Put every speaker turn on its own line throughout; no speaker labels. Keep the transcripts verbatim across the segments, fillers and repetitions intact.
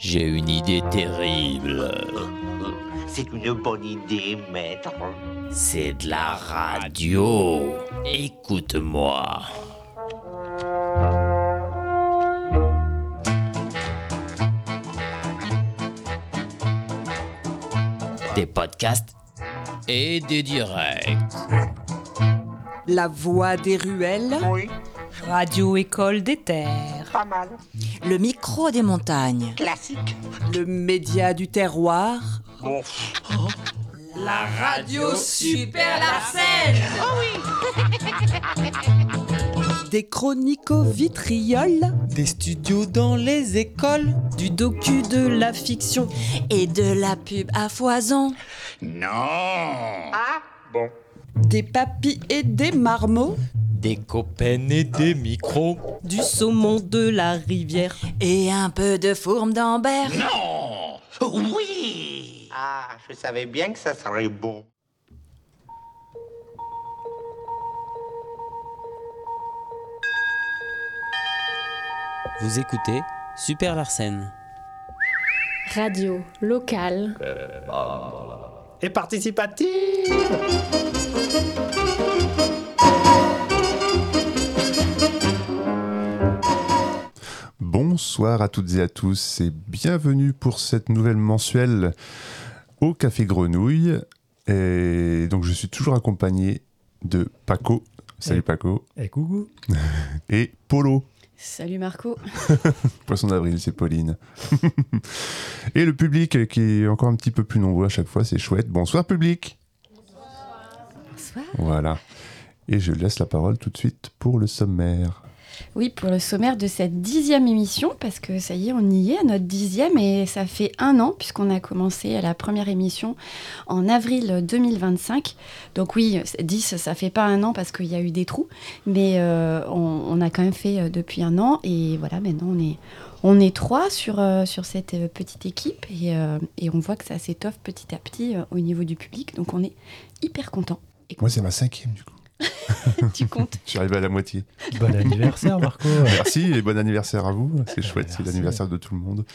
J'ai une idée terrible.
C'est une bonne idée, maître.
C'est de la radio. Écoute-moi. Des podcasts et des directs.
La voix des ruelles.
Oui,
Radio École des Terres.
pas mal.
Le micro des montagnes.
Classique.
Le média du terroir.
Bon.
La radio Super Larsen. Des chroniques au vitriol.
Des studios dans les écoles.
Du docu, de la fiction.
Et de la pub à foison.
Non. Ah, bon.
Des papis et des marmots.
Des copains et des micros.
Du saumon de la rivière.
Et un peu de fourme d'Ambert.
Non. Oui. Ah, je savais bien que ça serait beau.
Vous écoutez Super Larsen.
Radio locale.
Et participative.
Bonsoir à toutes et à tous et bienvenue pour cette nouvelle mensuelle au Café Grenouille. Et donc je suis toujours accompagné de Paco. Salut
Et-
Paco.
Et coucou.
Et Polo.
Salut Marco.
Poisson d'avril, c'est Pauline. Et le public qui est encore un petit peu plus nombreux à chaque fois, c'est chouette. Bonsoir public.
Bonsoir.
Voilà. Et je laisse la parole tout de suite pour le sommaire.
Oui, pour le sommaire de cette dixième émission, parce que ça y est, on y est à notre dixième et ça fait un an puisqu'on a commencé à la première émission en avril deux mille vingt-cinq. Donc oui, dix, ça fait pas un an parce qu'il y a eu des trous, mais euh, on, on a quand même fait euh, depuis un an et voilà, maintenant on est, on est trois sur, euh, sur cette euh, petite équipe et, euh, et on voit que ça s'étoffe petit à petit euh, au niveau du public, donc on est hyper contents. Et
Moi, c'est ma cinquième du coup.
tu comptes.
Je suis arrivé à la moitié.
Bon anniversaire Marco.
Merci et bon anniversaire à vous. C'est chouette, c'est
Merci.
l'anniversaire
l'anniversaire de tout le monde.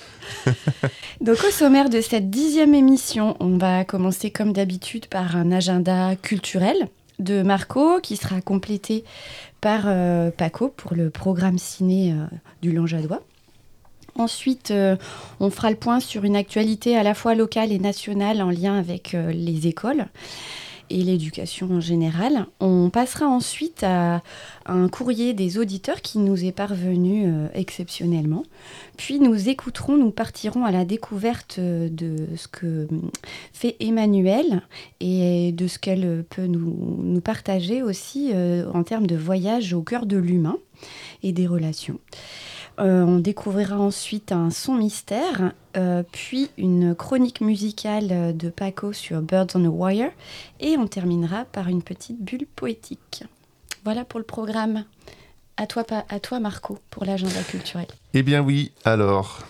Donc au sommaire de cette dixième émission, on va commencer comme d'habitude par un agenda culturel de Marco qui sera complété par euh, Paco pour le programme ciné euh, du Lanjadois. Ensuite, euh, on fera le point sur une actualité à la fois locale et nationale en lien avec euh, les écoles et l'éducation en général. On passera ensuite à un courrier des auditeurs qui nous est parvenu euh, exceptionnellement. Puis nous écouterons, nous partirons à la découverte euh, de ce que hum, fait Emmanuelle et de ce qu'elle peut nous, nous partager aussi euh, en termes de voyage au cœur de l'humain et des relations. Euh, on découvrira ensuite un son mystère, euh, puis une chronique musicale de Paco sur Birds on a Wire, et on terminera par une petite bulle poétique. Voilà pour le programme. À toi, Pa- à toi Marco, pour l'agenda culturel.
Eh bien oui, alors,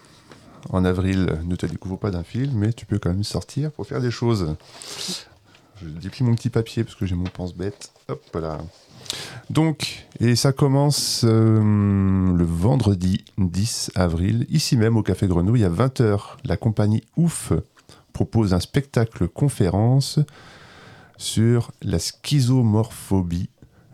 en avril, ne te découvre pas d'un film, mais tu peux quand même sortir pour faire des choses. Je déplie mon petit papier parce que j'ai mon pense-bête. Hop là. Donc, et ça commence euh, le vendredi dix avril, ici même au Café Grenouille à vingt heures. La compagnie Ouf propose un spectacle conférence sur la schizomorphobie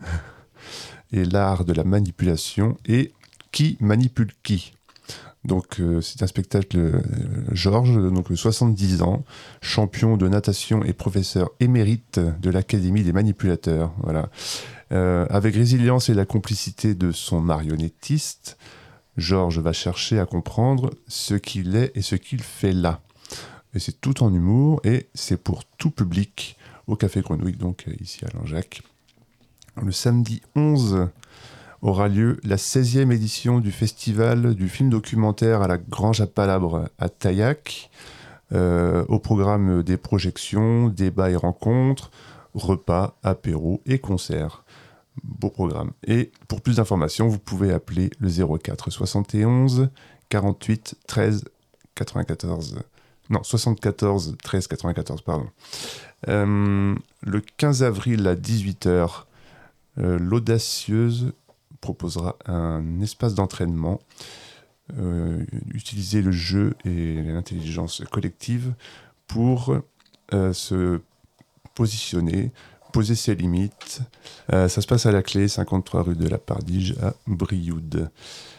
et l'art de la manipulation et qui manipule qui. Donc euh, c'est un spectacle euh, Georges, donc soixante-dix ans, champion de natation et professeur émérite de l'Académie des manipulateurs. Voilà. Euh, avec résilience et la complicité de son marionnettiste, Georges va chercher à comprendre ce qu'il est et ce qu'il fait là. Et c'est tout en humour et c'est pour tout public au Café Grenouille, donc euh, ici à Langeac. Le samedi onze aura lieu la seizième édition du festival du film documentaire à la Grange à Palabre à Taillac. Euh, au programme des projections, débats et rencontres, repas, apéros et concerts. Beau programme. Et pour plus d'informations, vous pouvez appeler le zéro quatre soixante et onze quarante-huit treize quatre-vingt-quatorze. Non, soixante-quatorze treize quatre-vingt-quatorze, pardon. Euh, le quinze avril à dix-huit heures, euh, l'Audacieuse proposera un espace d'entraînement euh, utiliser le jeu et l'intelligence collective pour euh, se positionner, poser ses limites. Euh, ça se passe à la clé, cinquante-trois rue de la Pardige à Brioude.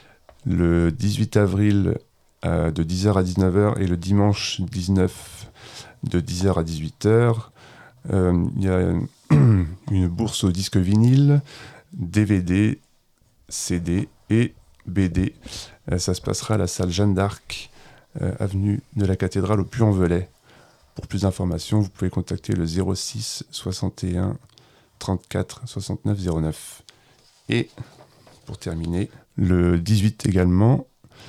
Le dix-huit avril euh, de dix heures à dix-neuf heures et le dimanche dix-neuf de dix heures à dix-huit heures. Euh, il y a une bourse au disque vinyle, D V D, C D et B D. Euh, ça se passera à la salle Jeanne d'Arc, euh, avenue de la Cathédrale au Puy-en-Velay. Pour plus d'informations, vous pouvez contacter le zéro six soixante et un trente-quatre soixante-neuf zéro neuf. Et pour terminer, le dix-huit également,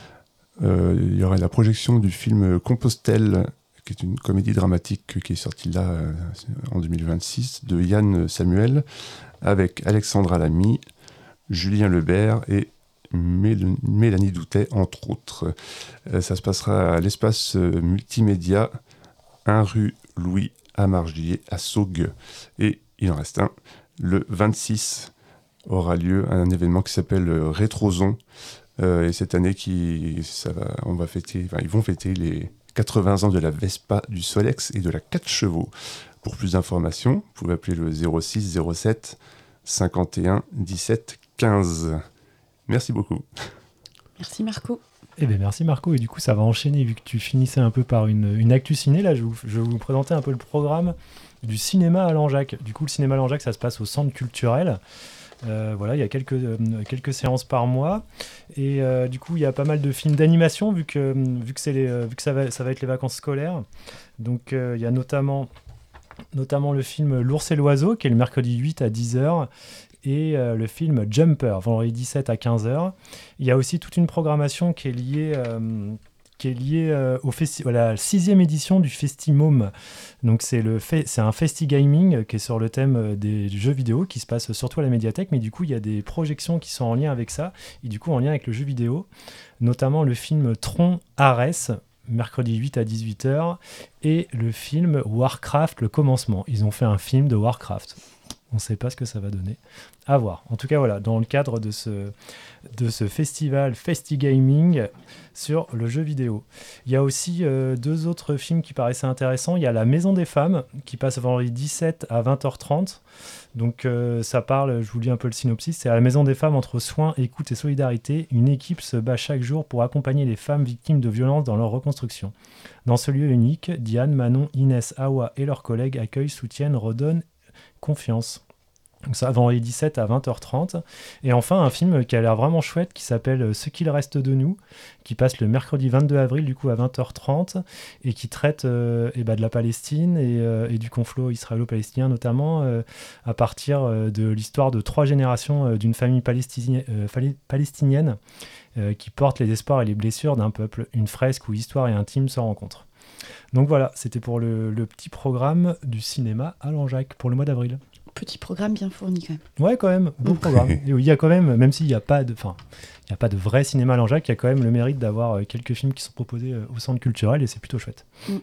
euh, il y aura la projection du film Compostelle, qui est une comédie dramatique qui est sortie là euh, en deux mille vingt-six, de Yann Samuel, avec Alexandra Lamy, Julien Lebert et Mél- Mélanie Doutet, entre autres. Euh, ça se passera à l'espace euh, multimédia, un rue Louis Amargier à Saugues. Et il en reste un. Le vingt-six aura lieu un événement qui s'appelle euh, Rétroson. Euh, et cette année, qui, ça va, on va fêter, enfin, ils vont fêter les quatre-vingts ans de la Vespa, du Solex et de la quatre chevaux. Pour plus d'informations, vous pouvez appeler le zéro six zéro sept cinquante et un dix-sept quinze. Merci beaucoup.
Merci Marco.
Eh bien, merci Marco. Et du coup, ça va enchaîner, vu que tu finissais un peu par une, une actu ciné. Là, je, vous, je vais vous présenter un peu le programme du cinéma à Langeac. Du coup, le cinéma à Langeac, ça se passe au centre culturel. Euh, voilà, il y a quelques, euh, quelques séances par mois. Et euh, du coup, il y a pas mal de films d'animation, vu que, vu que, c'est les, euh, vu que ça, va, ça va être les vacances scolaires. Donc, euh, il y a notamment, notamment le film L'ours et l'oiseau, qui est le mercredi huit à dix heures. Et euh, le film Jumper, vendredi dix-sept à quinze heures. Il y a aussi toute une programmation qui est liée, euh, qui est liée euh, au festi- à la sixième édition du Festimôme. Donc c'est, le fe- c'est un festi-gaming qui est sur le thème des jeux vidéo, qui se passe surtout à la médiathèque, mais du coup il y a des projections qui sont en lien avec ça, et du coup en lien avec le jeu vidéo, notamment le film Tron Ares, mercredi huit à dix-huit heures, et le film Warcraft, le commencement. Ils ont fait un film de Warcraft. On ne sait pas ce que ça va donner. À voir. En tout cas, voilà, dans le cadre de ce, de ce festival Festi-Gaming sur le jeu vidéo. Il y a aussi euh, deux autres films qui paraissaient intéressants. Il y a La Maison des Femmes, qui passe vendredi dix-sept à vingt heures trente. Donc, euh, ça parle, je vous lis un peu le synopsis, c'est à la Maison des Femmes, entre soins, écoute et solidarité, une équipe se bat chaque jour pour accompagner les femmes victimes de violences dans leur reconstruction. Dans ce lieu unique, Diane, Manon, Inès, Awa et leurs collègues accueillent, soutiennent, redonnent confiance. Donc ça, vendredi dix-sept à vingt heures trente. Et enfin, un film qui a l'air vraiment chouette, qui s'appelle Ce qu'il reste de nous, qui passe le mercredi vingt-deux avril, du coup, à vingt heures trente, et qui traite euh, et bah, de la Palestine et, euh, et du conflit israélo-palestinien, notamment, euh, à partir euh, de l'histoire de trois générations euh, d'une famille palestinienne, euh, palestinienne euh, qui porte les espoirs et les blessures d'un peuple, une fresque où histoire et intime se rencontrent. Donc voilà, c'était pour le, le petit programme du cinéma à Langeac pour le mois d'avril.
Petit programme bien fourni quand même.
Ouais, quand même, beau programme. Et il y a quand même, même s'il n'y a pas de, enfin, il n'y a pas de vrai cinéma à Langeac, il y a quand même le mérite d'avoir quelques films qui sont proposés au centre culturel et c'est plutôt chouette.
Mm.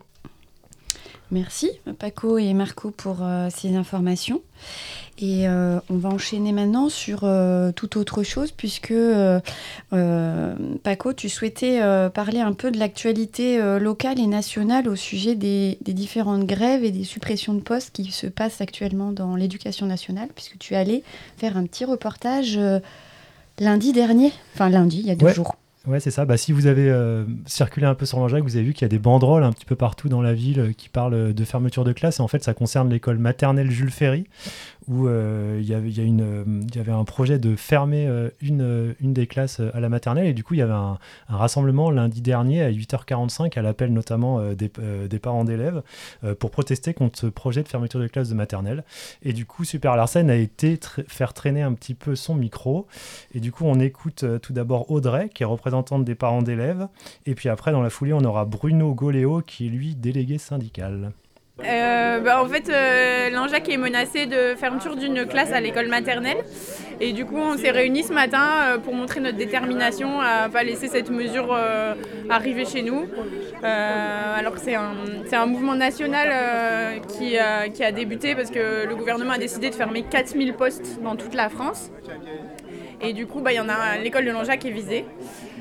Merci Paco et Marco pour euh, ces informations. Et euh, on va enchaîner maintenant sur euh, toute autre chose, puisque euh, euh, Paco, tu souhaitais euh, parler un peu de l'actualité euh, locale et nationale au sujet des, des différentes grèves et des suppressions de postes qui se passent actuellement dans l'éducation nationale, puisque tu es allé faire un petit reportage euh, lundi dernier, enfin lundi, il y a deux
ouais.
jours.
Ouais, c'est ça. Bah, si vous avez euh, circulé un peu sur Langeac, vous avez vu qu'il y a des banderoles un petit peu partout dans la ville euh, qui parlent de fermeture de classe. Et en fait, ça concerne l'école maternelle Jules Ferry, où euh, il y avait, il y a une, euh, il y avait un projet de fermer euh, une, euh, une des classes à la maternelle. Et du coup, il y avait un, un rassemblement lundi dernier à huit heures quarante-cinq, à l'appel notamment euh, des, euh, des parents d'élèves, euh, pour protester contre ce projet de fermeture de classe de maternelle. Et du coup, Super Larsen a été tra- faire traîner un petit peu son micro. Et du coup, on écoute euh, tout d'abord Audrey, qui est représentante des parents d'élèves. Et puis après, dans la foulée, on aura Bruno Goléo, qui est lui délégué syndical.
Euh, bah en fait, euh, Langeac est menacé de fermeture d'une classe à l'école maternelle. Et du coup, on s'est réunis ce matin euh, pour montrer notre détermination à ne pas laisser cette mesure euh, arriver chez nous. Euh, alors que c'est un, c'est un mouvement national euh, qui, a, qui a débuté parce que le gouvernement a décidé de fermer quatre mille postes dans toute la France. Et du coup, bah, y en a, l'école de Langeac est visée.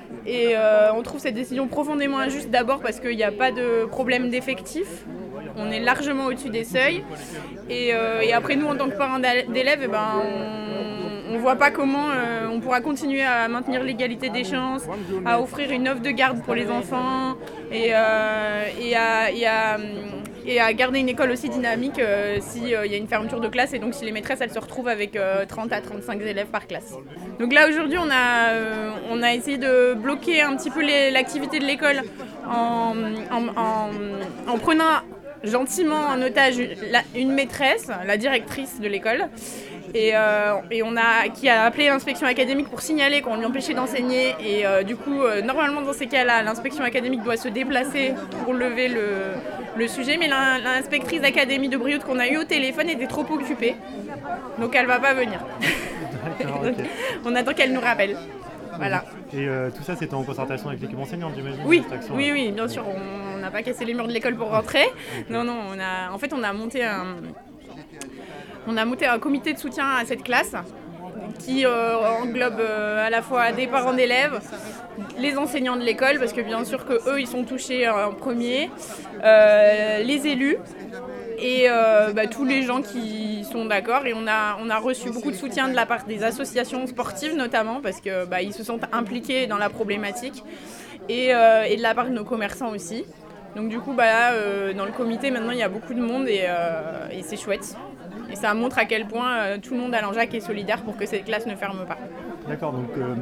Et euh, on trouve cette décision profondément injuste, d'abord parce qu'il n'y a pas de problème d'effectif. On est largement au-dessus des seuils. Et, euh, et après, nous, en tant que parents d'élèves, eh ben, on ne voit pas comment euh, on pourra continuer à maintenir l'égalité des chances, à offrir une offre de garde pour les enfants et, euh, et, à, et, à, et à garder une école aussi dynamique euh, s'il euh, y a une fermeture de classe et donc si les maîtresses elles se retrouvent avec euh, trente à trente-cinq élèves par classe. Donc là, aujourd'hui, on a, euh, on a essayé de bloquer un petit peu les, l'activité de l'école en, en, en, en prenant gentiment en otage une, la, une maîtresse, la directrice de l'école, et, euh, et on a, qui a appelé l'inspection académique pour signaler qu'on lui empêchait d'enseigner. Et euh, du coup, euh, normalement, dans ces cas-là, l'inspection académique doit se déplacer pour lever le, le sujet. Mais l'inspectrice d'académie de Brioude qu'on a eue au téléphone était trop occupée, donc elle ne va pas venir. Donc, okay. On attend qu'elle nous rappelle. Voilà.
Et euh, tout ça, c'était en concertation avec l'équipe enseignante, j'imagine?
Oui, oui, oui, bien sûr. On n'a pas cassé les murs de l'école pour rentrer. Non, non, on a, en fait, on a monté un, on a monté un comité de soutien à cette classe qui euh, englobe euh, à la fois des parents d'élèves, les enseignants de l'école, parce que bien sûr qu'eux, ils sont touchés en premier, euh, les élus, et euh, bah, tous les gens qui sont d'accord. Et on a, on a reçu beaucoup de soutien de la part des associations sportives notamment, parce qu'ils bah, se sont impliqués dans la problématique, et, euh, et de la part de nos commerçants aussi. Donc du coup, bah, là, euh, dans le comité, maintenant, il y a beaucoup de monde et, euh, et c'est chouette. Et ça montre à quel point euh, tout le monde à Langeac est solidaire pour que cette classe ne ferme pas.
D'accord, donc... Euh...